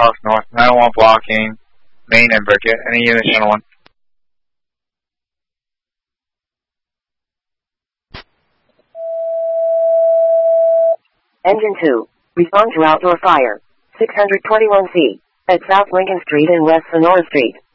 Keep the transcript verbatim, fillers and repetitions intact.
Cox North, nine one one blocking, main and Burkett. Any unit, channel one. Engine two, respond to outdoor fire, six twenty-one C, at South Lincoln Street and West Sonora Street.